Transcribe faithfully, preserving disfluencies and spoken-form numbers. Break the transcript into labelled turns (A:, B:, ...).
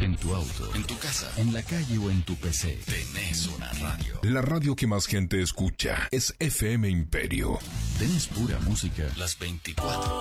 A: En tu auto, en tu casa, en la calle o en tu P C, tenés una radio.
B: La radio que más gente escucha es F M Imperio.
A: Tenés pura música las veinticuatro.